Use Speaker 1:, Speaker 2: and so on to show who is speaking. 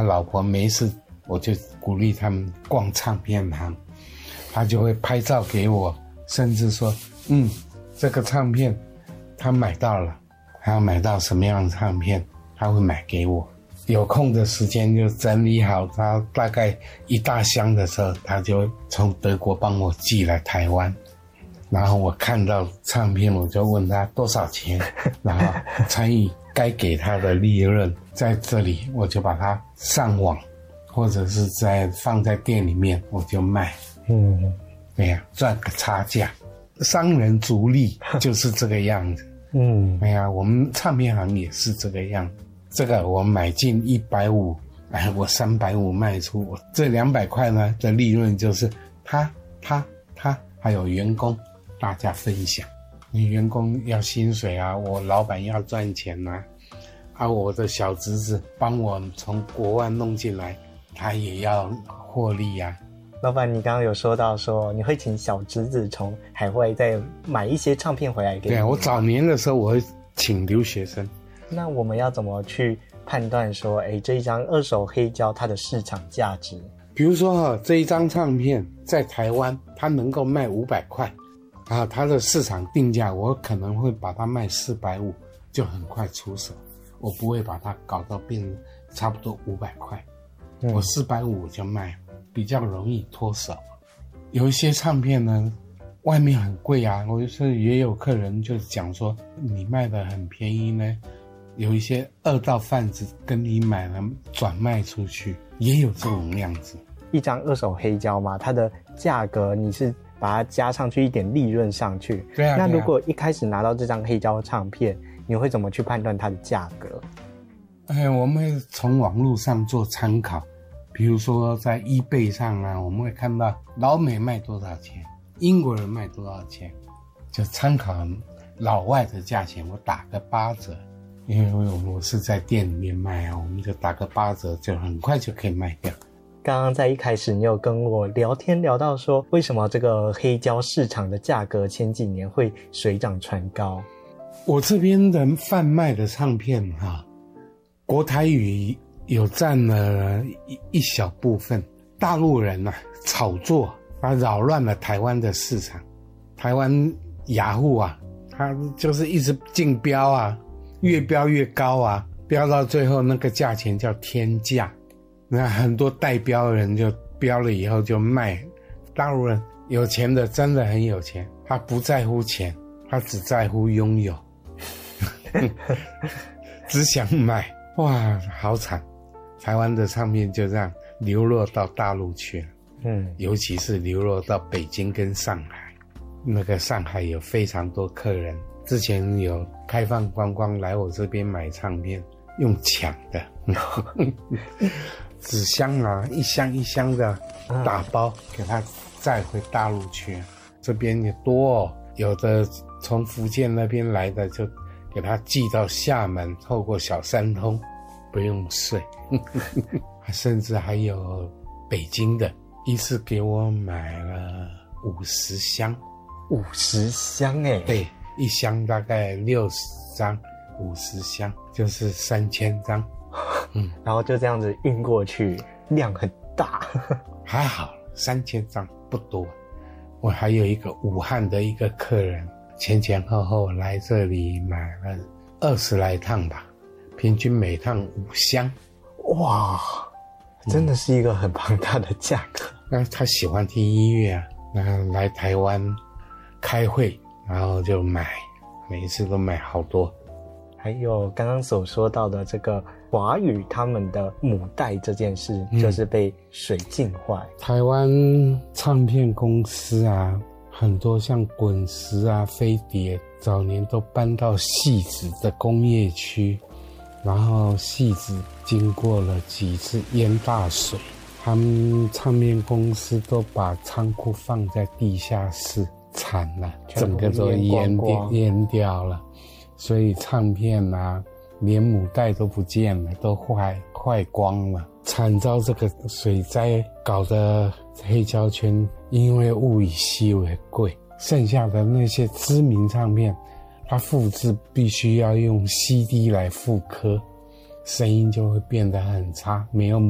Speaker 1: 老婆没事，我就鼓励他们逛唱片行，他就会拍照给我，甚至说这个唱片他买到了，他要买到什么样的唱片他会买给我，有空的时间就整理好，他大概一大箱的时候他就从德国帮我寄来台湾，然后我看到唱片我就问他多少钱，然后乘以该给他的利润，在这里我就把它上网或者是放在店里面我就卖，对呀，赚个差价，商人逐利就是这个样子。对呀，我们唱片行也是这个样子。这个我买进150，我350卖出，我这200块呢的利润就是他还有员工大家分享。你员工要薪水啊，我老板要赚钱啊，我的小侄子帮我从国外弄进来，他也要获利啊。
Speaker 2: 老板，你刚刚有说到说你会请小侄子从海外再买一些唱片回来给你。
Speaker 1: 对，我早年的时候我会请留学生。
Speaker 2: 那我们要怎么去判断说这一张二手黑胶它的市场价值？
Speaker 1: 比如说这一张唱片在台湾它能够卖500块啊，它的市场定价我可能会把它卖450，就很快出手，我不会把它搞到变成差不多500块，我450就卖，比较容易脱手。有一些唱片呢外面很贵啊，我就是也有客人就讲说你卖的很便宜呢，有一些二道贩子跟你买了转卖出去，也有这种样子。
Speaker 2: 一张二手黑胶嘛，它的价格你是把它加上去一点利润上去。
Speaker 1: 对啊。
Speaker 2: 那如果一开始拿到这张黑胶唱片，你会怎么去判断它的价格？
Speaker 1: 我们会从网络上做参考，比如说在 eBay 上啊，我们会看到老美卖多少钱，英国人卖多少钱，就参考老外的价钱，我打个8折。因为我是在店里面卖啊，我们就打个8折，就很快就可以卖掉。
Speaker 2: 刚刚在一开始你有跟我聊天聊到说，为什么这个黑胶市场的价格前几年会水涨船高？
Speaker 1: 我这边的贩卖的唱片国台语有占了一小部分，大陆人炒作，他扰乱了台湾的市场。台湾雅虎他就是一直竞标啊，越标越高啊，标到最后那个价钱叫天价。那很多代标人就标了以后就卖。大陆人有钱的真的很有钱，他不在乎钱，他只在乎拥有只想买。哇，好惨，台湾的唱片就这样流落到大陆去了。尤其是流落到北京跟上海。那个上海有非常多客人，之前有开放观光来我这边买唱片，用抢的纸箱一箱一箱的打包给他载回大陆去。这边也多有的从福建那边来的就给他寄到厦门，透过小三通不用税甚至还有北京的，一次给我买了50箱。
Speaker 2: 50箱
Speaker 1: 对，一箱大概60张，50箱就是3000张。
Speaker 2: 然后就这样子运过去，量很大
Speaker 1: 还好3000张不多。我还有一个武汉的一个客人，前前后后来这里买了20来趟吧，平均每趟5箱。
Speaker 2: 哇，真的是一个很庞大的价格。
Speaker 1: 那他喜欢听音乐啊，那来台湾开会，然后就买，每一次都买好多。
Speaker 2: 还有刚刚所说到的这个华语他们的母带这件事，就是被水浸坏。
Speaker 1: 台湾唱片公司很多像滚石飞碟早年都搬到汐止的工业区，然后汐止经过了几次淹大水，他们唱片公司都把仓库放在地下室，惨了，整个都淹掉了。所以唱片连母带都不见了，都坏光了。惨遭这个水灾搞得黑胶圈因为物以稀为贵，剩下的那些知名唱片它复制必须要用 CD 来复刻，声音就会变得很差，没有